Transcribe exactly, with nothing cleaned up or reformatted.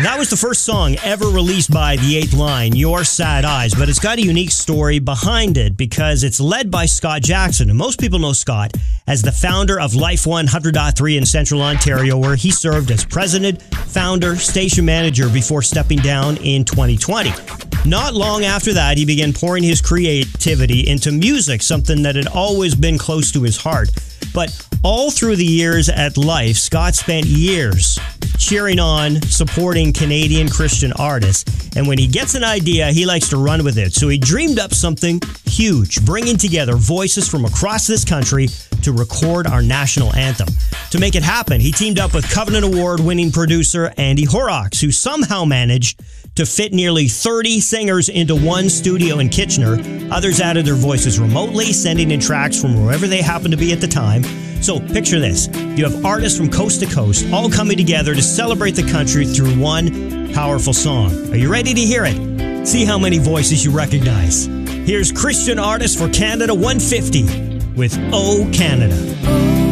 That was the first song ever released by The Eighth Line, Your Sad Eyes, but it's got a unique story behind it because it's led by Scott Jackson. And most people know Scott as the founder of Life one hundred point three in Central Ontario, where he served as president, founder, station manager before stepping down in twenty twenty. Not long after that, he began pouring his creativity into music, something that had always been close to his heart. But all through the years at Life, Scott spent years cheering on, supporting Canadian Christian artists. And when he gets an idea, he likes to run with it. So he dreamed up something huge, bringing together voices from across this country to record our national anthem. To make it happen, he teamed up with Covenant Award-winning producer Andy Horrocks, who somehow managed to fit nearly thirty singers into one studio in Kitchener. Others added their voices remotely, sending in tracks from wherever they happened to be at the time. So picture this. You have artists from coast to coast all coming together to celebrate the country through one powerful song. Are you ready to hear it? See how many voices you recognize. Here's Christian Artists for Canada one fifty with Oh Canada.